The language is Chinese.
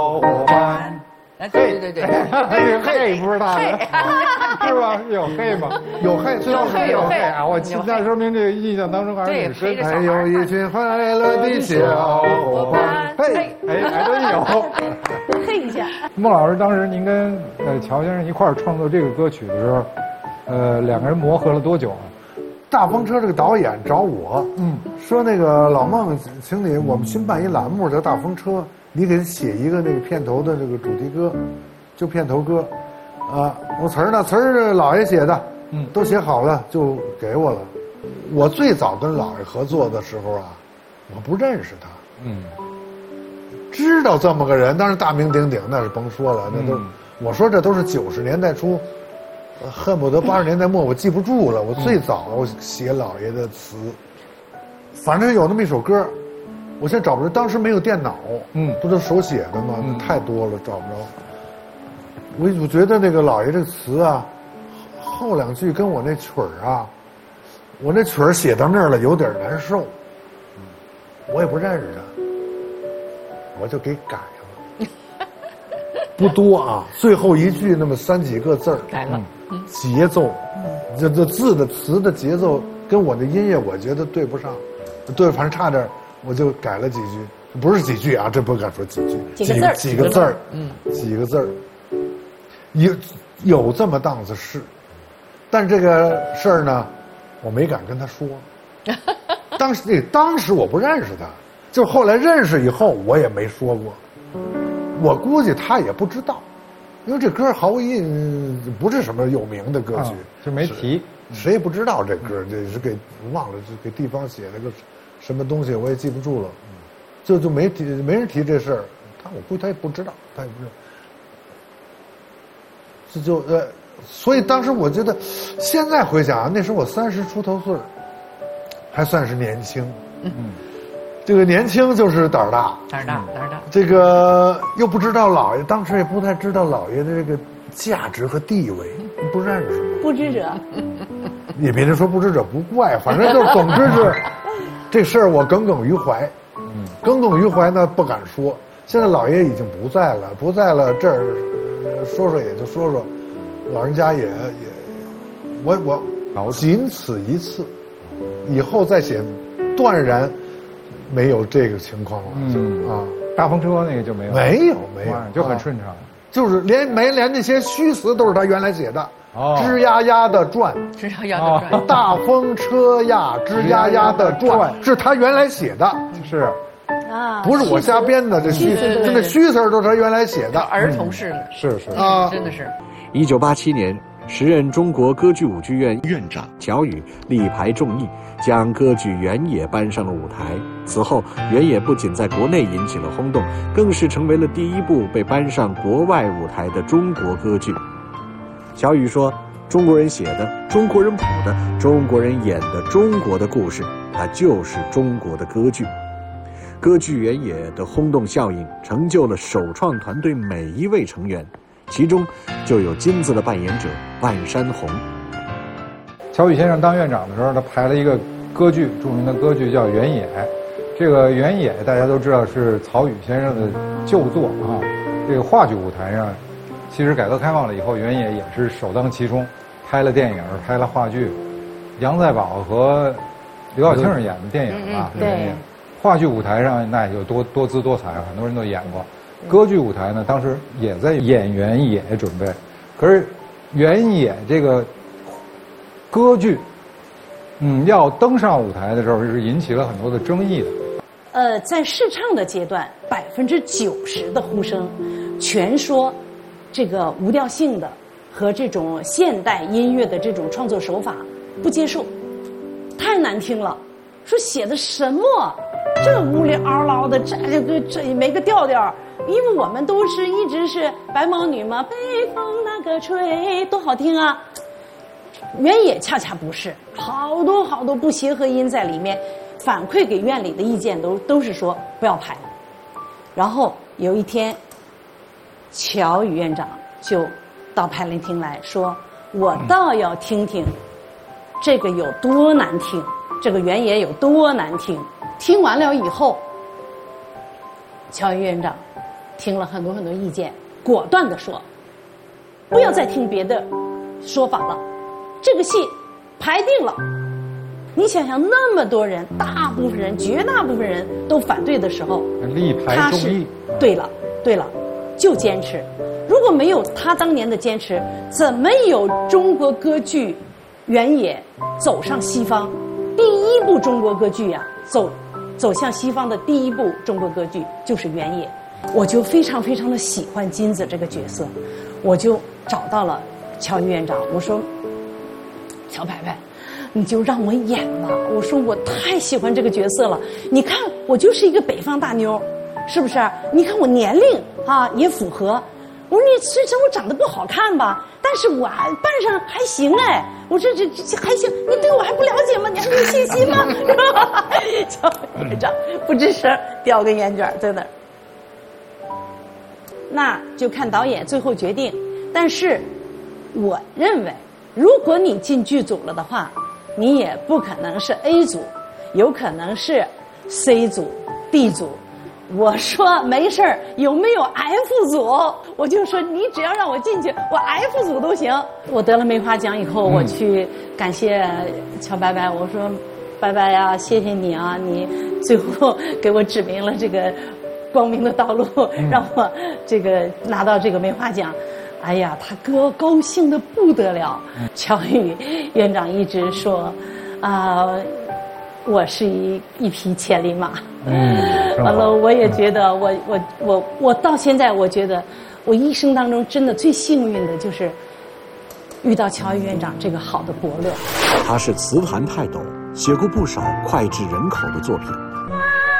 伙伴。 对， 嘿不是他的，是吧？有嘿吗？有嘿，最后是有嘿啊！我那说明这个印象当中还是挺深。 还有一群快乐的小伙伴， 嘿，还真有。 嘿一下。 孟老师，当时您跟乔先生一块儿创作这个歌曲的时候，两个人磨合了多久啊？ 大风车这个导演找我，说那个老孟，请你，我们新办一栏目叫大风车，你给写一个那个片头的这个主题歌，就片头歌，我词儿呢，词儿是老爷写的，都写好了就给我了。我最早跟老爷合作的时候啊，我不认识他，知道这么个人，当然大名鼎鼎，那是甭说了，那都，我说这都是90年代初。恨不得80年代末，我记不住了。我最早我写老爷的词，反正有那么一首歌，我现在找不着。当时没有电脑，不都手写的吗？太多了，找不着。我觉得那个老爷这个词啊，后两句跟我那曲儿啊，我那曲儿写到那儿了，有点难受。我也不认识他，我就给改了。不多啊，最后一句那么3几个字儿， 改了。 节奏，这字的词的节奏跟我的音乐，我觉得对不上，对，反正差点，我就改了几句，不是几句啊，这不敢说几句，几个字儿，几个字儿，有这么档子事，但这个事儿呢，我没敢跟他说，当时我不认识他，就后来认识以后，我也没说过，我估计他也不知道。因为这歌毫无不是什么有名的歌曲， 就没提， 谁也不知道这歌，这是给忘了，就给地方写了个什么东西，我也记不住了，就没提，没人提这事儿，我估计他也不知道，他也不知道，所以当时我觉得，现在回想，那时候我30出头岁，还算是年轻，这个年轻就是胆儿大，这个又不知道老爷，当时也不太知道老爷的这个价值和地位，不认识吗？ 不知者， 也别人说不知者不怪，反正就总之是这事儿我耿耿于怀，耿耿于怀呢不敢说。现在老爷已经不在了，这儿说也就说，老人家也我仅此一次，以后再写断然。没有这个情况了， 大风车那个就没有， 没有， 就很顺畅， 就是连那些虚词都是他原来写的，吱呀呀的转，大风车呀，吱呀呀的转，是他原来写的， 是， 不是我瞎编的，这虚就那虚词都是他原来写的， 儿童式的， 是真的是。 1987年，时任中国歌剧舞剧院院长乔羽力排众议，将歌剧《原野》搬上了舞台。此后，《原野》不仅在国内引起了轰动，更是成为了第一部被搬上国外舞台的中国歌剧。乔羽说：“中国人写的、中国人谱的、中国人演的中国的故事，它就是中国的歌剧。”歌剧《原野》的轰动效应，成就了首创团队每一位成员。其中就有金子的扮演者万山红。 乔羽先生当院长的时候，他排了一个歌剧，著名的歌剧叫《原野》。这个《原野》大家都知道是曹禺先生的旧作啊。这个话剧舞台上，其实改革开放了以后，《原野》也是首当其冲，拍了电影，拍了话剧。杨再宝和刘晓庆演的电影啊， 对。 话剧舞台上那有多姿多彩，很多人都演过。歌剧舞台呢，当时也在演原野准备，可是原野这个歌剧，要登上舞台的时候是引起了很多的争议的。 在试唱的阶段，90%的呼声全说这个无调性的和这种现代音乐的这种创作手法不接受，太难听了，说写的什么这无里嗷唠的，这没个调调。因为我们都是一直是白毛女嘛，北风那个吹，多好听啊！原野恰恰不是，好多不协和音在里面，反馈给院里的意见都是说不要排。然后有一天，乔羽院长就到排练厅来说：“我倒要听听这个有多难听，这个原野有多难听。”听完了以后，乔羽院长听了很多很多意见，果断地说，不要再听别的说法了，这个戏排定了。你想想，那么多人，大部分人，绝大部分人都反对的时候， 力排众议。 对了，就坚持。如果没有他当年的坚持，怎么有中国歌剧原野走上西方？第一部中国歌剧呀，走向西方的第一部中国歌剧就是原野。我就非常非常的喜欢金子这个角色，我就找到了乔院长，我说，乔白白，你就让我演吧。我说我太喜欢这个角色了，你看我就是一个北方大妞，是不是？你看我年龄啊也符合。我说你虽然我长得不好看吧，但是我扮上还行哎。我说这还行，你对我还不了解吗？你还没有信心吗？是吧？乔院长不吱声，叼个烟卷在那儿。那就看导演最后决定。但是我认为，如果你进剧组了的话，你也不可能是 A 组，有可能是 C 组、D 组。我说没事儿，有没有 F 组？我就说你只要让我进去，我 F 组都行。我得了梅花奖以后，我去感谢乔白白，我说白白呀，谢谢你啊，你最后给我指明了这个光明的道路，让我这个拿到这个梅花奖。哎呀，他哥高兴得不得了。乔宇院长一直说，我是一匹千里马。完了，我也觉得我到现在，我觉得我一生当中真的最幸运的就是遇到乔宇院长这个好的伯乐。 他是词坛泰斗，写过不少脍炙人口的作品。